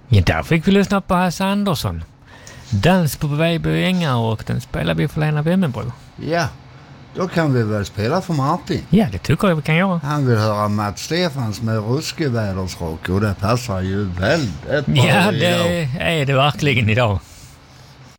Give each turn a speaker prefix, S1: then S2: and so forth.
S1: Ja, där fick vi lyssna på Hasse Andersson. Dans på Vejby ängar, och den spelar vi för Lena Wemmenbro.
S2: Ja, då kan vi väl spela för Martin.
S1: Ja, det tycker jag vi kan göra.
S2: Han vill höra Mats Stefans med Ruskevädersrock, och det passar ju väldigt bra.
S1: Ja, det är det verkligen idag.